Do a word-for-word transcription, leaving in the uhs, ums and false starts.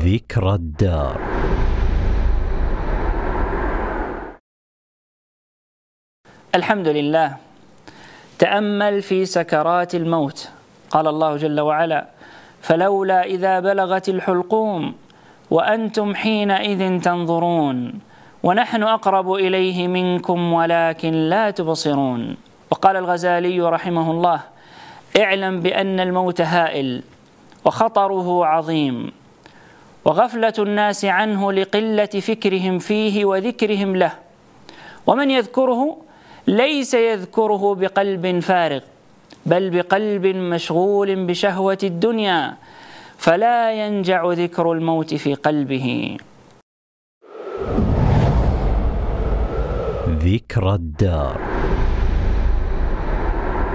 ذكرى الدار. الحمد لله. تأمل في سكرات الموت. قال الله جل وعلا: فلولا إذا بلغت الحلقوم وأنتم حينئذ تنظرون ونحن أقرب إليه منكم ولكن لا تبصرون. وقال الغزالي رحمه الله: اعلم بأن الموت هائل وخطره عظيم، وغفلة الناس عنه لقلة فكرهم فيه وذكرهم له، ومن يذكره ليس يذكره بقلب فارغ بل بقلب مشغول بشهوة الدنيا، فلا ينجع ذكر الموت في قلبه. ذكرى الدار.